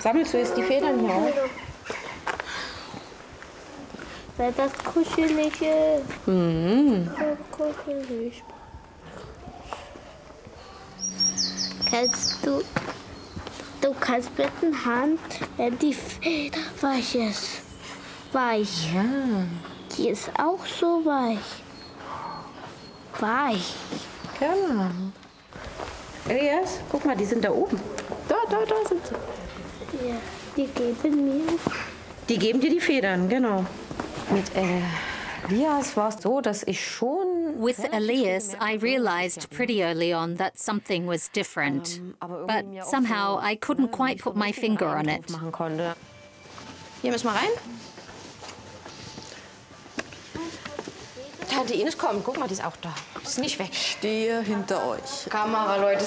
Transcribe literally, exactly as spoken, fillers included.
Sammelst du jetzt die Federn hier auf? Weil das kuschelig ist. Mhm. So kuschelig. Kannst du, du kannst mit der Hand, wenn die Feder weich ist, weich. Ja. Die ist auch so weich. Weich. Genau. Elias, guck mal, die sind da oben. Da, da, da sind sie. Ja, die geben mir. Die geben dir die Federn, genau. Mit Elias war es so, dass ich schon... With Elias, I realized pretty early on that something was different. But somehow I couldn't quite put my finger on it. machen konnte. Hier müssen wir rein. Tante Ines kommt. Guck mal, die ist auch da. Ist nicht weg. Stehe hinter euch. Kameraleute